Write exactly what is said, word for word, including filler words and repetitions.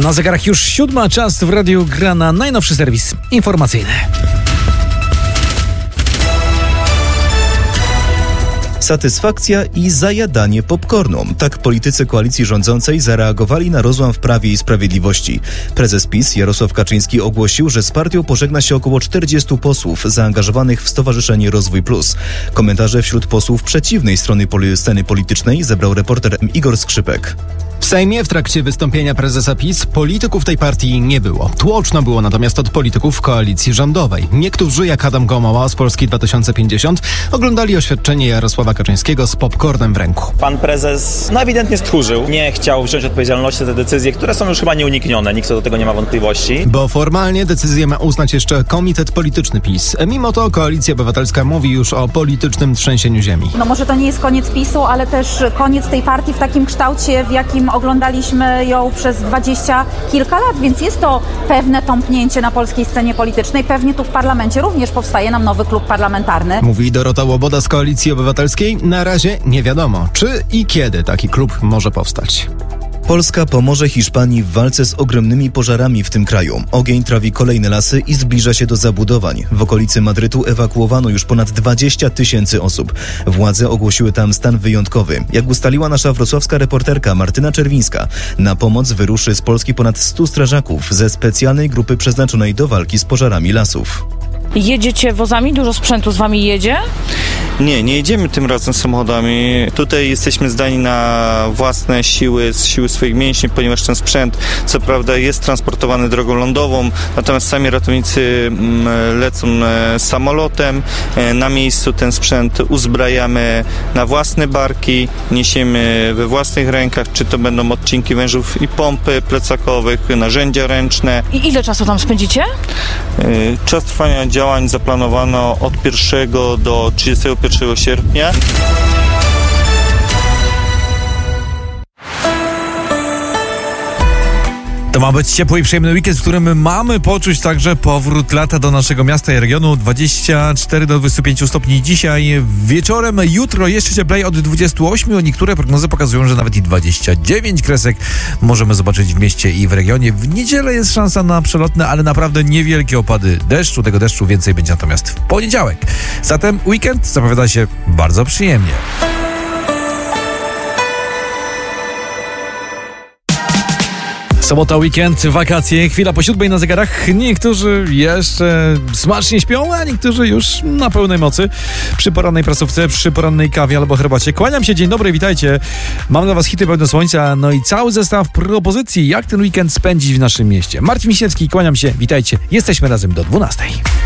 Na zegarach już siódma, czas w radiu gra na najnowszy serwis informacyjny. Satysfakcja i zajadanie popcornu. Tak politycy koalicji rządzącej zareagowali na rozłam w Prawie i Sprawiedliwości. Prezes PiS Jarosław Kaczyński ogłosił, że z partią pożegna się około czterdziestu posłów zaangażowanych w Stowarzyszenie Rozwój Plus. Komentarze wśród posłów przeciwnej strony poli- sceny politycznej zebrał reporter Igor Skrzypek. W Sejmie w trakcie wystąpienia prezesa PiS polityków tej partii nie było. Tłoczno było natomiast od polityków koalicji rządowej. Niektórzy, jak Adam Gomoła z Polski dwa tysiące pięćdziesiąt, oglądali oświadczenie Jarosława Kaczyńskiego z popcornem w ręku. Pan prezes no ewidentnie stchórzył. Nie chciał wziąć odpowiedzialności za te decyzje, które są już chyba nieuniknione. Nikt co do tego nie ma wątpliwości. Bo formalnie decyzję ma uznać jeszcze Komitet Polityczny PiS. Mimo to Koalicja Obywatelska mówi już o politycznym trzęsieniu ziemi. No może to nie jest koniec PiSu, ale też koniec tej partii w takim kształcie, w jakim oglądaliśmy ją przez dwadzieścia kilka lat, więc jest to pewne tąpnięcie na polskiej scenie politycznej. Pewnie tu w parlamencie również powstaje nam nowy klub parlamentarny. Mówi Dorota Łoboda z Koalicji Obywatelskiej. Na razie nie wiadomo, czy i kiedy taki klub może powstać. Polska pomoże Hiszpanii w walce z ogromnymi pożarami w tym kraju. Ogień trawi kolejne lasy i zbliża się do zabudowań. W okolicy Madrytu ewakuowano już ponad dwadzieścia tysięcy osób. Władze ogłosiły tam stan wyjątkowy. Jak ustaliła nasza wrocławska reporterka Martyna Czerwińska, na pomoc wyruszy z Polski ponad stu strażaków ze specjalnej grupy przeznaczonej do walki z pożarami lasów. Jedziecie wozami? Dużo sprzętu z wami jedzie? Nie, nie jedziemy tym razem samochodami. Tutaj jesteśmy zdani na własne siły, siły swoich mięśni, ponieważ ten sprzęt co prawda jest transportowany drogą lądową, natomiast sami ratownicy lecą samolotem. Na miejscu ten sprzęt uzbrajamy na własne barki, niesiemy we własnych rękach, czy to będą odcinki wężów i pompy plecakowych, narzędzia ręczne. I ile czasu tam spędzicie? Czas trwania działań zaplanowano od pierwszego do trzydziestego pierwszego sierpnia. To ma być ciepły i przyjemny weekend, w którym mamy poczuć także powrót lata do naszego miasta i regionu. dwadzieścia cztery do dwudziestu pięciu stopni dzisiaj wieczorem. Jutro jeszcze cieplej od dwudziestu ośmiu. Niektóre prognozy pokazują, że nawet i dwadzieścia dziewięć kresek możemy zobaczyć w mieście i w regionie. W niedzielę jest szansa na przelotne, ale naprawdę niewielkie opady deszczu. Tego deszczu więcej będzie natomiast w poniedziałek. Zatem weekend zapowiada się bardzo przyjemnie. Sobota, weekend, wakacje, chwila po siódmej na zegarach. Niektórzy jeszcze smacznie śpią, a niektórzy już na pełnej mocy. Przy porannej prasówce, przy porannej kawie albo herbacie. Kłaniam się, dzień dobry, witajcie. Mam dla was hity pełne słońca, no i cały zestaw propozycji, jak ten weekend spędzić w naszym mieście. Marcin Wiśniewski, kłaniam się, witajcie. Jesteśmy razem do dwunastej.